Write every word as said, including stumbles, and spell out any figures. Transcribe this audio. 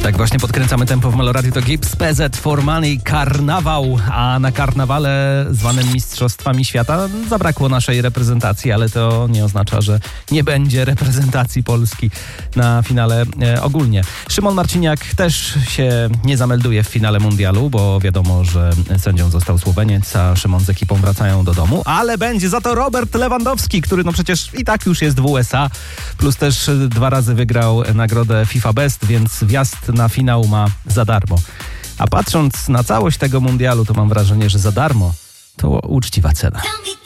Tak właśnie podkręcamy tempo w Meloradio. To Gibbs, P Z, For Money, Karnawał. A na karnawale zwanym Mistrzostwami Świata zabrakło naszej reprezentacji, ale to nie oznacza, że nie będzie reprezentacji Polski na finale e, ogólnie. Szymon Marciniak też się nie zamelduje w finale mundialu, bo wiadomo, że sędzią został Słoweniec, a Szymon z ekipą wracają do domu, ale będzie za to Robert Lewandowski, który no przecież i tak już jest w U S A, plus też dwa razy wygrał nagrodę FIFA Best, więc wjazd na finał ma za darmo. A patrząc na całość tego mundialu, to mam wrażenie, że za darmo to uczciwa cena.